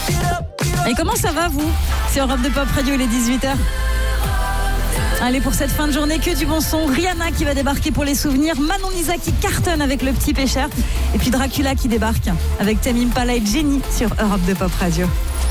Et comment ça va, vous ? C'est Europe de Pop Radio, il est 18h. Allez, pour cette fin de journée, que du bon son. Rihanna qui va débarquer pour les souvenirs. Manon Lisa qui cartonne avec Le Petit Pêcheur. Et puis Dracula qui débarque avec Tame Impala et Jenny sur Europe de Pop Radio.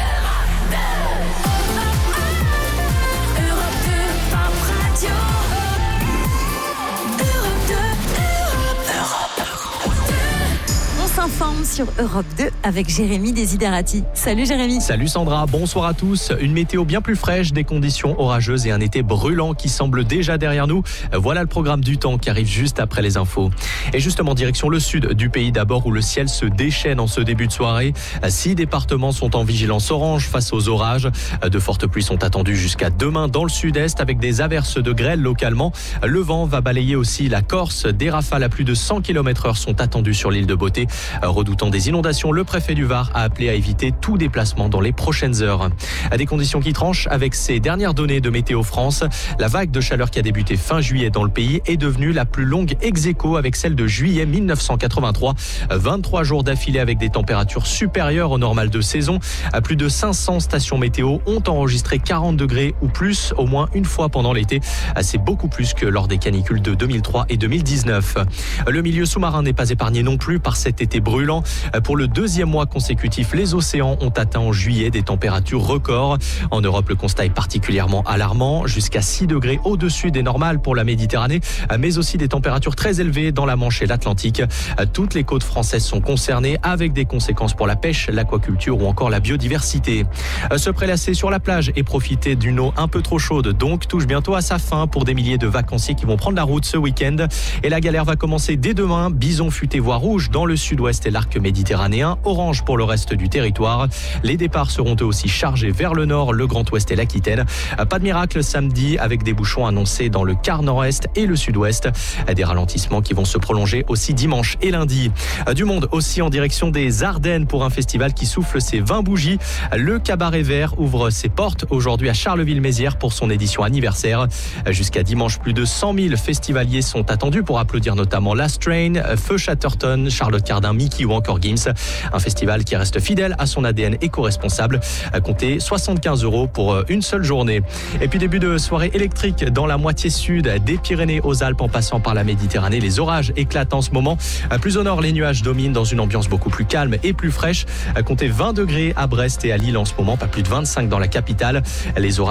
S'informe sur Europe 2 avec Jérémy Desiderati. Salut Jérémy. Salut Sandra, bonsoir à tous. Une météo bien plus fraîche, des conditions orageuses et un été brûlant qui semble déjà derrière nous. Voilà le programme du temps qui arrive juste après les infos. Et justement, direction le sud du pays d'abord où le ciel se déchaîne en ce début de soirée. 6 départements sont en vigilance orange face aux orages. De fortes pluies sont attendues jusqu'à demain dans le sud-est avec des averses de grêle localement. Le vent va balayer aussi la Corse. Des rafales à plus de 100 km/h sont attendues sur l'île de Beauté. Redoutant des inondations, le préfet du Var a appelé à éviter tout déplacement dans les prochaines heures. À des conditions qui tranchent avec ces dernières données de Météo France, la vague de chaleur qui a débuté fin juillet dans le pays est devenue la plus longue ex-aequo avec celle de juillet 1983. 23 jours d'affilée avec des températures supérieures au normal de saison. À plus de 500 stations météo ont enregistré 40 degrés ou plus au moins une fois pendant l'été. C'est beaucoup plus que lors des canicules de 2003 et 2019. Le milieu sous-marin n'est pas épargné non plus par cet été brûlant. Pour le deuxième mois consécutif, les océans ont atteint en juillet des températures records. En Europe, le constat est particulièrement alarmant, jusqu'à 6 degrés au-dessus des normales pour la Méditerranée, mais aussi des températures très élevées dans la Manche et l'Atlantique. Toutes les côtes françaises sont concernées avec des conséquences pour la pêche, l'aquaculture ou encore la biodiversité. Se prélasser sur la plage et profiter d'une eau un peu trop chaude donc touche bientôt à sa fin pour des milliers de vacanciers qui vont prendre la route ce week-end. Et la galère va commencer dès demain. Bison futé voie rouge dans le sud-ouest et l'arc méditerranéen, orange pour le reste du territoire. Les départs seront eux aussi chargés vers le nord, le Grand Ouest et l'Aquitaine. Pas de miracle samedi avec des bouchons annoncés dans le quart nord-est et le sud-ouest. Des ralentissements qui vont se prolonger aussi dimanche et lundi. Du monde aussi en direction des Ardennes pour un festival qui souffle ses 20 bougies. Le Cabaret Vert ouvre ses portes aujourd'hui à Charleville-Mézières pour son édition anniversaire. Jusqu'à dimanche, plus de 100 000 festivaliers sont attendus pour applaudir notamment Last Train, Feu Chatterton, Charlotte Cardin, Mickey ou encore Gims. Un festival qui reste fidèle à son ADN éco-responsable. Comptez 75 € pour une seule journée. Et puis début de soirée électrique dans la moitié sud des Pyrénées aux Alpes en passant par la Méditerranée. Les orages éclatent en ce moment. Plus au nord, les nuages dominent dans une ambiance beaucoup plus calme et plus fraîche. Comptez 20 degrés à Brest et à Lille en ce moment, pas plus de 25 dans la capitale. Les orages